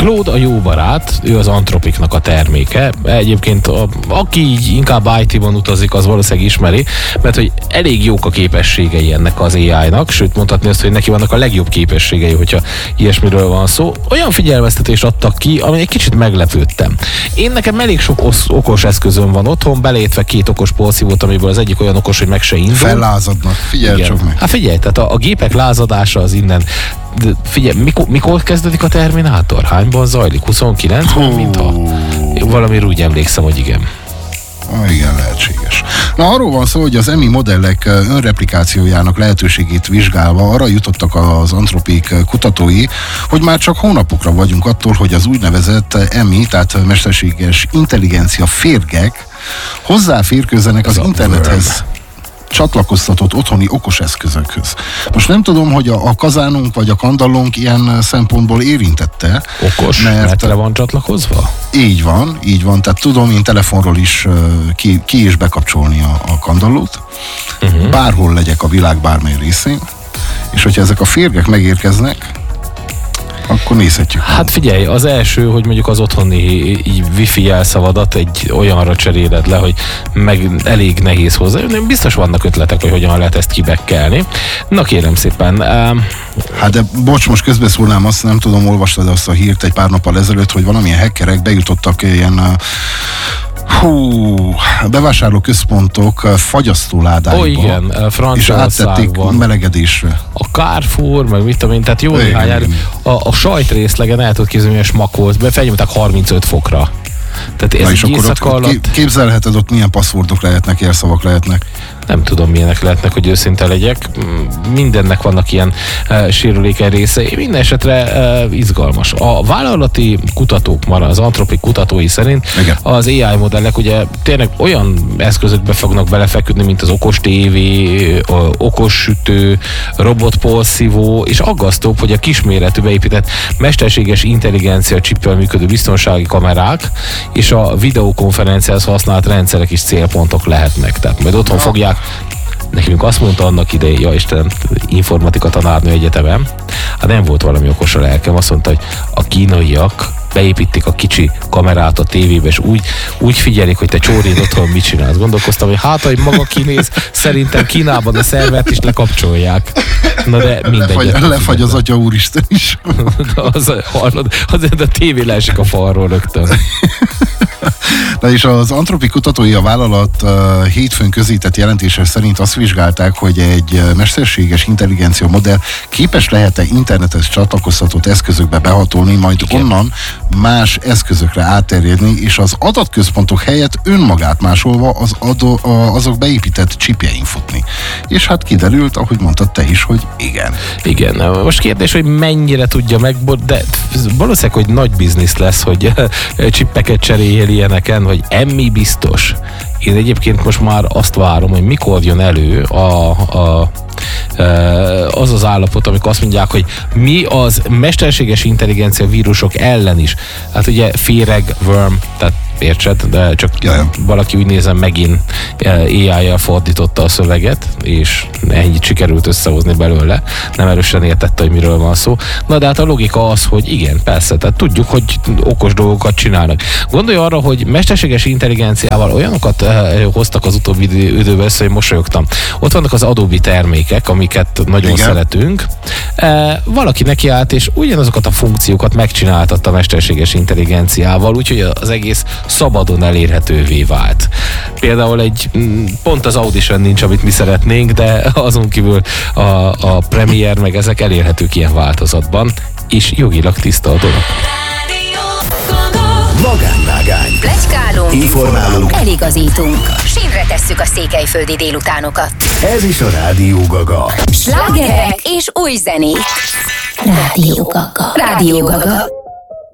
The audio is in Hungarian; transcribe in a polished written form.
Claude a jó barát, ő az Anthropicnak a terméke. Egyébként aki így inkább IT-ban utazik, az valószínűleg ismeri, mert hogy elég jók a képességei ennek az AI-nak, sőt mondhatni azt, hogy neki vannak a legjobb képességei, hogyha ilyesmiről van szó. Olyan figyelmeztetést adtak ki, ami egy kicsit meglepődtem. Én nekem elég sok okos eszközöm van otthon, beleértve 2 okos porszívót, amiből az egyik olyan okos, hogy meg se indul. Fellázadnak, figyelj csak meg. Hát figyelj, tehát a gépek lázadása az innen. De figyelj, mikor kezdődik a Terminátor? Hányban zajlik? 29-ben, mintha? Valami úgy emlékszem, hogy igen. Igen, lehetséges. Na, arról van szó, hogy az EMI modellek önreplikációjának lehetőségét vizsgálva arra jutottak az Anthropic kutatói, hogy már csak hónapokra vagyunk attól, hogy az úgynevezett EMI, tehát mesterséges intelligencia férgek hozzáférkőzzenek az internethez csatlakoztatott otthoni okos eszközökhöz. Most nem tudom, hogy a kazánunk vagy a kandallónk ilyen szempontból érintette. Okos, mert le van csatlakozva? Így van. Tehát tudom én telefonról is ki is bekapcsolni a kandallót. Bárhol legyek a világ bármely részén. És hogyha ezek a férgek megérkeznek, akkor nézhetjük. Hát figyelj, az első, hogy mondjuk az otthoni wifi jelszavadat egy olyanra cseréled le, hogy meg elég nehéz hozzá. Biztos vannak ötletek, hogy hogyan lehet ezt kibekkelni. Na kérem szépen. Hát de bocs, most közbeszólnám, azt nem tudom, olvastad azt a hírt egy pár nappal ezelőtt, hogy valamilyen hackerek bejutottak ilyen bevásárlóközpontok fagyasztóládáiba. Igen, és áttették melegedésre. A Carrefour, meg mit tudom én, tehát jó néhány a sajtrészlegen el tudod képzelni, hogy smak volt, felnyomták 35 fokra. Tehát ez és akkor ott alatt... képzelheted, ott milyen passzwordok lehetnek, jelszavak lehetnek. Nem tudom, milyenek lehetnek, hogy őszinte legyek. Mindennek vannak ilyen sérülékeny részei. Minden esetre izgalmas. A vállalati kutatók, az Anthropic kutatói szerint az AI modellek ugye tényleg olyan eszközökbe fognak belefeküdni, mint az okos tévé, okos sütő, robotporszívó, és aggasztóbb, hogy a kisméretű beépített mesterséges intelligencia csippel működő biztonsági kamerák és a videokonferenciához használt rendszerek is célpontok lehetnek. Tehát majd otthon fogják. Nekünk azt mondta annak idején, ja Isten, informatika tanárnő egyetemen, hát nem volt valami okos a lelkem, azt mondta, hogy a kínaiak beépítik a kicsi kamerát a tévébe, és úgy figyelik, hogy te csóréd otthon mit csinálsz. Gondolkoztam, hogy hát, hogy maga kinéz, szerintem Kínában a szervert is lekapcsolják. Na de mindegy. Lefagy az atya úristen is. Azért a tévé leesik a falról rögtön. Na és az Anthropic kutatói a vállalat hétfőn közített jelentése szerint azt vizsgálták, hogy egy mesterséges intelligencia modell képes lehet-e internethez csatlakoztatott eszközökbe behatolni, majd onnan más eszközökre átterjedni, és az adatközpontok helyett önmagát másolva azok beépített csipjein futni. És hát kiderült, ahogy mondtad te is, hogy igen. Igen, most kérdés, hogy mennyire tudja meg, de valószínűleg, hogy nagy biznisz lesz, hogy csippeket cseréljél ilyeneken, hogy emmi biztos. Én egyébként most már azt várom, hogy mikor jön elő az állapot, amikor azt mondják, hogy mi az mesterséges intelligencia vírusok ellen is. Hát ugye féreg, worm, tehát értsed, de csak valaki úgy nézem megint AI-jal fordította a szöveget, és ennyit sikerült összehozni belőle. Nem erősen értette, hogy miről van szó. Na de hát a logika az, hogy igen, persze, tehát tudjuk, hogy okos dolgokat csinálnak. Gondolj arra, hogy mesterséges intelligenciával olyanokat hoztak az utóbbi időben össze, hogy mosolyogtam. Ott vannak az Adobe termékek, amiket nagyon szeretünk. Valaki nekiállt, és ugyanazokat a funkciókat megcsináltatta mesterséges intelligenciával, úgyhogy az egész szabadon elérhetővé vált. Például pont az Audition nincs, amit mi szeretnénk, de azon kívül a Premiere meg ezek elérhetők ilyen változatban, és jogilag tiszta a dolog. Magánvágány. Pletykálunk. Informálunk. Eligazítunk. Sínre tesszük a székelyföldi délutánokat. Ez is a Rádió Gaga. Slágerek és új zenék. Rádió Gaga. Rádió Gaga.